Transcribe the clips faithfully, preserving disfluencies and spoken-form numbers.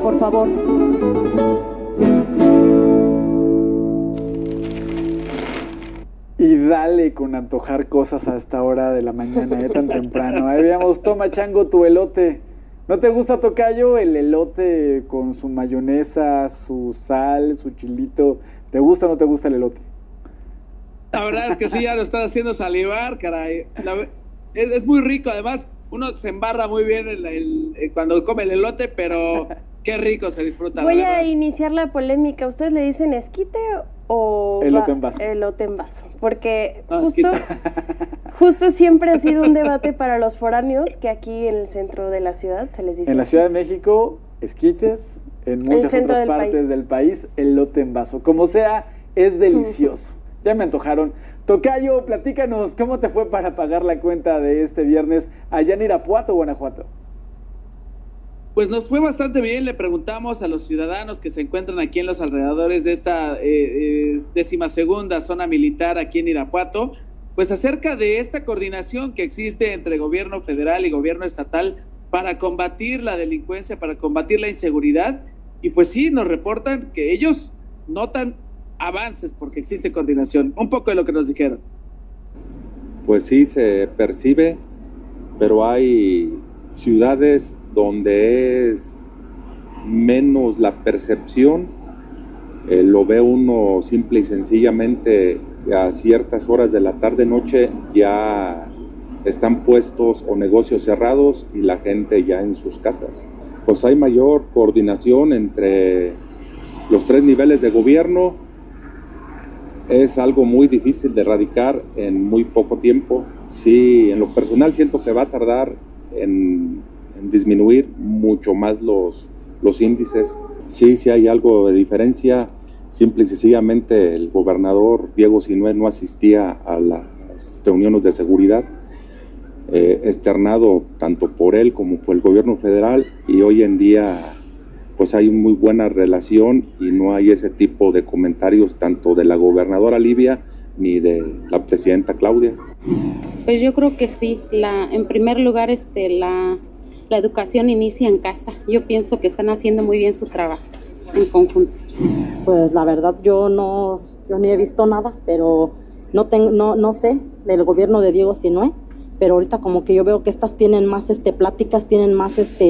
por favor. Y dale con antojar cosas a esta hora de la mañana, ¿eh? Tan temprano. Ahí veamos, toma chango tu elote. ¿No te gusta, tocayo, el elote con su mayonesa, su sal, su chilito? ¿Te gusta o no te gusta el elote? La verdad es que sí, ya lo estás haciendo salivar, caray. La, es, es muy rico, además, uno se embarra muy bien el, el, el, cuando come el elote, pero qué rico se disfruta. Voy a iniciar la polémica. ¿Ustedes le dicen esquite o elote en vaso? Elote en vaso, porque no, justo, justo siempre ha sido un debate para los foráneos que aquí en el centro de la ciudad se les dice. En la Ciudad de México, esquites, en muchas otras del partes país. del país, elote en vaso. Como sea, es delicioso. Ya me antojaron. Tocayo, platícanos, ¿cómo te fue para pagar la cuenta de este viernes allá en Irapuato, Guanajuato? Pues nos fue bastante bien. Le preguntamos a los ciudadanos que se encuentran aquí en los alrededores de esta eh, eh, decimasegunda zona militar aquí en Irapuato, pues acerca de esta coordinación que existe entre gobierno federal y gobierno estatal para combatir la delincuencia, para combatir la inseguridad. Y pues sí, nos reportan que ellos notan avances porque existe coordinación. Un poco de lo que nos dijeron. Pues sí, se percibe, pero hay ciudades donde es menos la percepción, eh, lo ve uno simple y sencillamente a ciertas horas de la tarde-noche ya están puestos o negocios cerrados y la gente ya en sus casas. Pues hay mayor coordinación entre los tres niveles de gobierno. Es algo muy difícil de erradicar en muy poco tiempo. Sí, en lo personal siento que va a tardar en, en disminuir mucho más los, los índices. Sí, sí hay algo de diferencia. Simple y sencillamente el gobernador Diego Sinue no asistía a las reuniones de seguridad, eh, externado tanto por él como por el gobierno federal, y hoy en día pues hay muy buena relación y no hay ese tipo de comentarios tanto de la gobernadora Livia ni de la presidenta Claudia. Pues yo creo que sí. La, en primer lugar, este, la, la educación inicia en casa. Yo pienso que están haciendo muy bien su trabajo en conjunto. Pues la verdad yo no, yo ni he visto nada, pero no tengo, no, no sé del gobierno de Diego Sinue, pero ahorita como que yo veo que estas tienen más, este, pláticas, tienen más, este.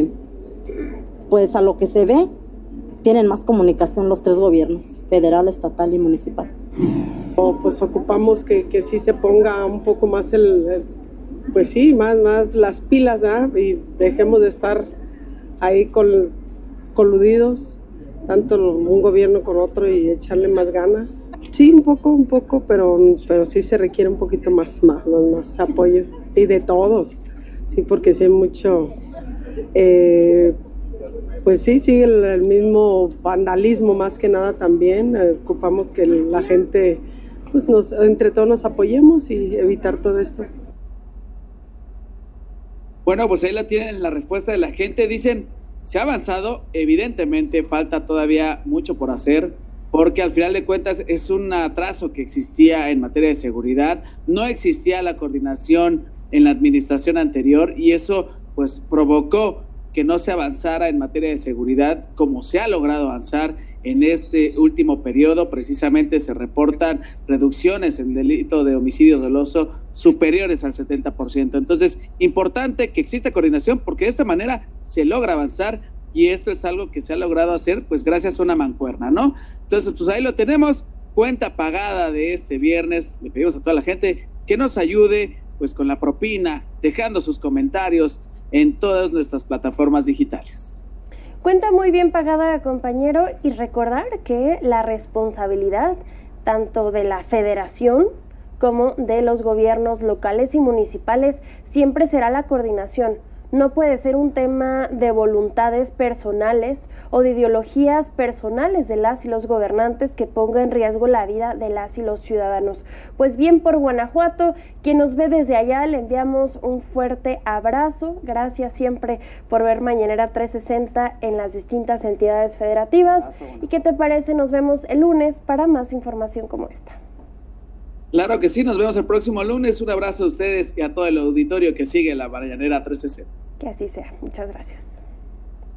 Pues a lo que se ve, tienen más comunicación los tres gobiernos, federal, estatal y municipal. Oh, pues ocupamos que, que sí se ponga un poco más el, el pues sí, más, más las pilas, ¿eh? Y dejemos de estar ahí col, coludidos, tanto un gobierno con otro, y echarle más ganas. Sí, un poco, un poco, pero, pero sí se requiere un poquito más, más, más, más apoyo, y de todos, sí, porque sí hay mucho... Eh, Pues sí, sí, el, el mismo vandalismo más que nada también. Eh, ocupamos que la gente, pues nos, entre todos nos apoyemos y evitar todo esto. Bueno, pues ahí la tienen la respuesta de la gente. Dicen, se ha avanzado, evidentemente falta todavía mucho por hacer, porque al final de cuentas es un atraso que existía en materia de seguridad. No existía la coordinación en la administración anterior y eso pues provocó que no se avanzara en materia de seguridad como se ha logrado avanzar en este último periodo. Precisamente se reportan reducciones en delito de homicidio doloso superiores al setenta por ciento. Entonces, importante que exista coordinación porque de esta manera se logra avanzar y esto es algo que se ha logrado hacer pues gracias a una mancuerna, ¿no? Entonces, pues ahí lo tenemos, cuenta pagada de este viernes. Le pedimos a toda la gente que nos ayude pues con la propina, dejando sus comentarios en todas nuestras plataformas digitales. Cuenta muy bien pagada, compañero, y recordar que la responsabilidad tanto de la federación como de los gobiernos locales y municipales siempre será la coordinación. No puede ser un tema de voluntades personales o de ideologías personales de las y los gobernantes que ponga en riesgo la vida de las y los ciudadanos. Pues bien por Guanajuato, quien nos ve desde allá le enviamos un fuerte abrazo. Gracias siempre por ver Mañanera trescientos sesenta en las distintas entidades federativas. ¿Y qué te parece? Nos vemos el lunes para más información como esta. Claro que sí, nos vemos el próximo lunes. Un abrazo a ustedes y a todo el auditorio que sigue la Mañanera trescientos sesenta. Que así sea. Muchas gracias.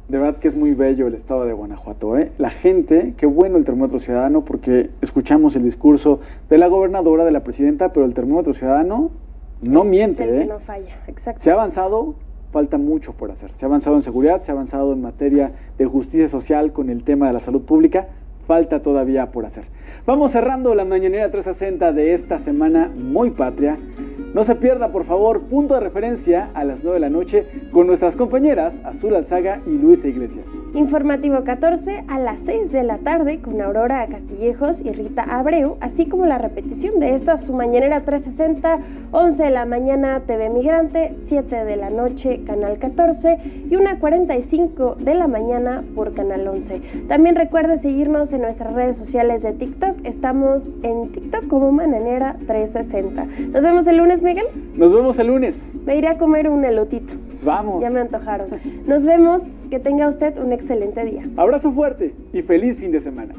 De verdad que es muy bello el estado de Guanajuato, ¿eh? La gente, qué bueno el termómetro ciudadano, porque escuchamos el discurso de la gobernadora, de la presidenta, pero el termómetro ciudadano no es miente, el que ¿eh? no falla, exacto. Se ha avanzado, falta mucho por hacer. Se ha avanzado en seguridad, se ha avanzado en materia de justicia social con el tema de la salud pública, falta todavía por hacer. Vamos cerrando la mañanera trescientos sesenta de esta semana muy patria. No se pierda, por favor, punto de referencia a las nueve de la noche con nuestras compañeras Azul Alzaga y Luisa Iglesias. Informativo catorce a las seis de la tarde con Aurora Castillejos y Rita Abreu, así como la repetición de esta su mañanera trescientos sesenta, once de la mañana T V Migrante, siete de la noche Canal catorce y una cuarenta y cinco de la mañana por Canal once. También recuerde seguirnos en nuestras redes sociales de TikTok. Estamos en TikTok como Mañanera trescientos sesenta. Nos vemos el lunes, Miguel. Nos vemos el lunes. Me iré a comer un elotito. Vamos. Ya me antojaron. Nos vemos. Que tenga usted un excelente día. Abrazo fuerte y feliz fin de semana.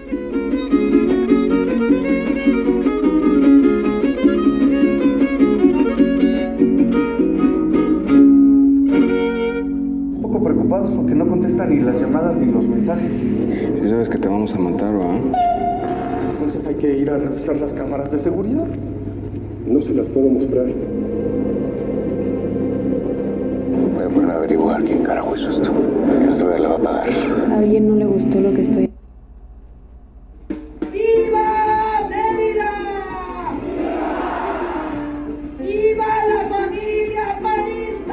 Un poco preocupados porque no contestan ni las llamadas ni los mensajes. Si sabes que te vamos a matar, ¿va? Entonces hay que ir a revisar las cámaras de seguridad. No se las puedo mostrar. Voy a poner a averiguar quién carajo hizo esto. No se ve, la va a pagar. A alguien no le gustó lo que estoy. ¡Viva Mérida! ¡Viva la familia panista!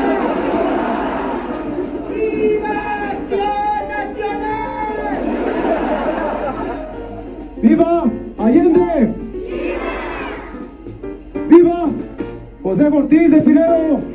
¡Viva Acción Nacional! ¡Viva Allende! ¡Viva José Ortiz de Pinedo!